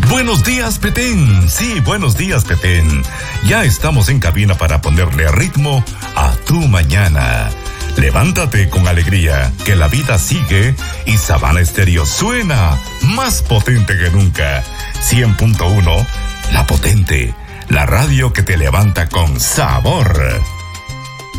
Buenos días, Petén. Sí, buenos días, Petén. Ya estamos en cabina para ponerle ritmo a tu mañana. Levántate con alegría, que la vida sigue y Sabana Estéreo suena más potente que nunca. 100.1, la potente, la radio que te levanta con sabor.